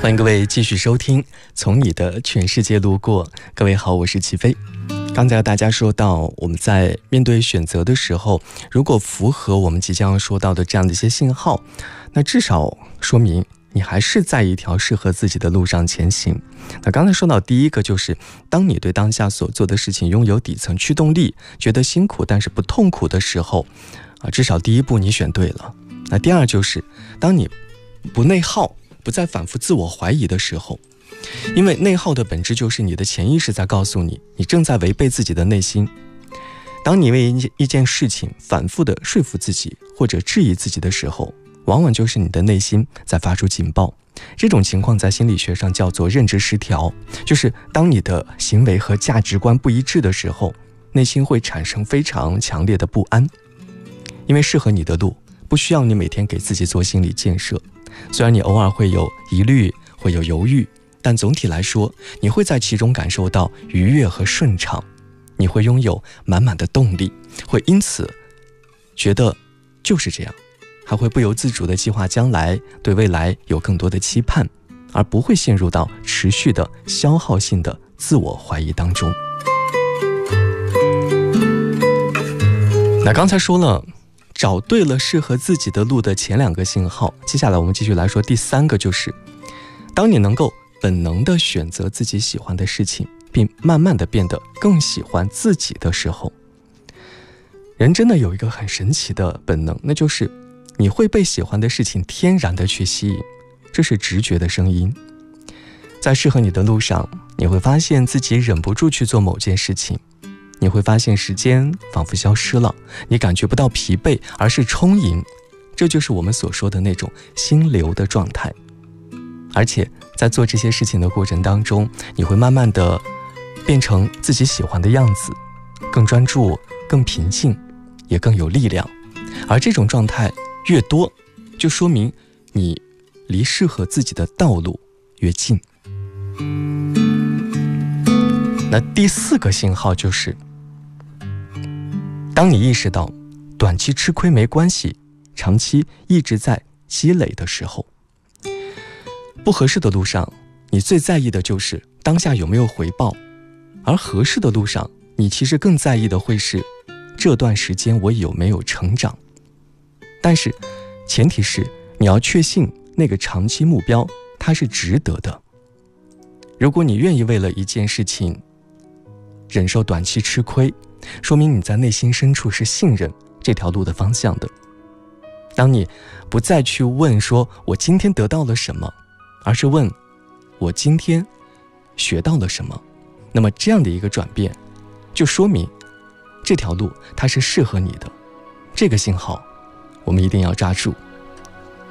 欢迎各位继续收听《从你的全世界路过》。各位好，我是齐飞。刚才大家说到，我们在面对选择的时候，如果符合我们即将要说到的这样的一些信号，那至少说明你还是在一条适合自己的路上前行。那刚才说到第一个，就是当你对当下所做的事情拥有底层驱动力，觉得辛苦但是不痛苦的时候，至少第一步你选对了。那第二就是当你不内耗，不再反复自我怀疑的时候，因为内耗的本质就是你的潜意识在告诉你，你正在违背自己的内心。当你为一件事情反复的说服自己或者质疑自己的时候，往往就是你的内心在发出警报。这种情况在心理学上叫做认知失调，就是当你的行为和价值观不一致的时候，内心会产生非常强烈的不安。因为适合你的路不需要你每天给自己做心理建设，虽然你偶尔会有疑虑，会有犹豫，但总体来说你会在其中感受到愉悦和顺畅，你会拥有满满的动力，会因此觉得就是这样，还会不由自主地计划将来，对未来有更多的期盼，而不会陷入到持续的消耗性的自我怀疑当中。那刚才说了找对了适合自己的路的前两个信号，接下来我们继续来说第三个，就是当你能够本能地选择自己喜欢的事情，并慢慢地变得更喜欢自己的时候，人真的有一个很神奇的本能，那就是你会被喜欢的事情天然地去吸引，这是直觉的声音。在适合你的路上，你会发现自己忍不住去做某件事情，你会发现时间仿佛消失了，你感觉不到疲惫，而是充盈，这就是我们所说的那种心流的状态。而且在做这些事情的过程当中，你会慢慢的变成自己喜欢的样子，更专注，更平静，也更有力量。而这种状态越多，就说明你离适合自己的道路越近。那第四个信号就是，当你意识到短期吃亏没关系，长期一直在积累的时候，不合适的路上，你最在意的就是当下有没有回报，而合适的路上，你其实更在意的会是这段时间我有没有成长。但是前提是你要确信那个长期目标它是值得的。如果你愿意为了一件事情忍受短期吃亏，说明你在内心深处是信任这条路的方向的。当你不再去问说我今天得到了什么，而是问我今天学到了什么，那么这样的一个转变就说明这条路它是适合你的。这个信号我们一定要抓住。